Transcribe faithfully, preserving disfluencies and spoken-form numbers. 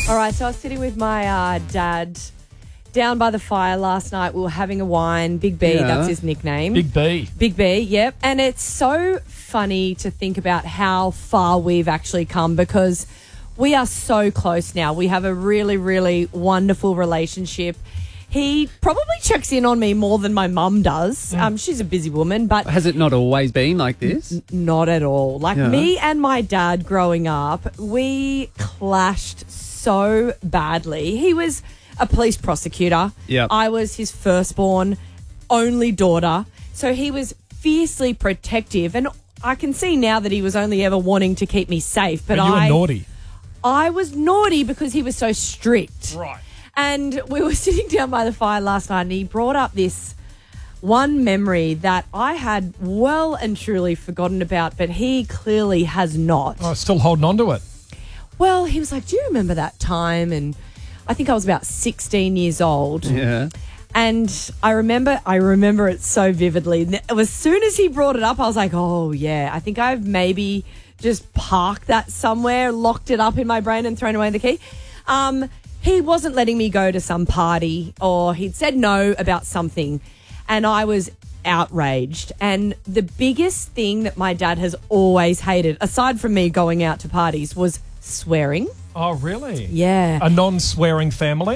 All right, so I was sitting with my uh, dad down by the fire last night. We were having a wine. Big B, Yeah. that's his nickname. Big B. Big B, yep. And it's so funny to think about how far we've actually come because we are so close now. We have a really, really wonderful relationship. He probably checks in on me more than my mum does. Um, she's a busy woman, but Has it not always been like this? not at all. Like Yeah. me and my dad growing up, we clashed so badly. He was a police prosecutor. Yep. I was his firstborn, only daughter. So he was fiercely protective. And I can see now that he was only ever wanting to keep me safe. But But you I, were naughty. I was naughty because he was so strict. Right. And we were sitting down by the fire last night and he brought up this one memory that I had well and truly forgotten about, but he clearly has not. Oh, still holding on to it. Well, he was like, do you remember that time? And I think I was about sixteen years old. Yeah. And I remember I remember it so vividly. As soon as he brought it up, I was like, oh, yeah, I think I've maybe just parked that somewhere, locked it up in my brain and thrown away the key. Um, he wasn't letting me go to some party or he'd said no about something and I was outraged. And the biggest thing that my dad has always hated, aside from me going out to parties, was swearing. Oh, really? Yeah. A non-swearing family?